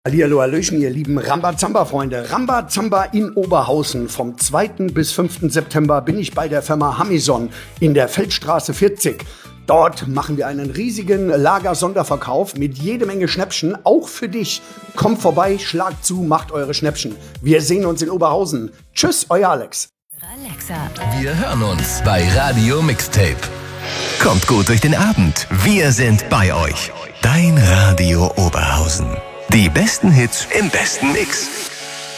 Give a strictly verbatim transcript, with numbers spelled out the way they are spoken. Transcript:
Hallihallo, hallöchen, ihr lieben Rambazamba-Freunde. Rambazamba in Oberhausen. Vom zweiten bis fünften September bin ich bei der Firma Hamison in der Feldstraße vierzig. Dort machen wir einen riesigen Lager-Sonderverkauf mit jede Menge Schnäppchen, auch für dich. Kommt vorbei, schlagt zu, macht eure Schnäppchen. Wir sehen uns in Oberhausen. Tschüss, euer Alex. Alexa. Wir hören uns bei Radio Mixtape. Kommt gut durch den Abend. Wir sind bei euch. Dein Radio Oberhausen. Die besten Hits im besten Mix.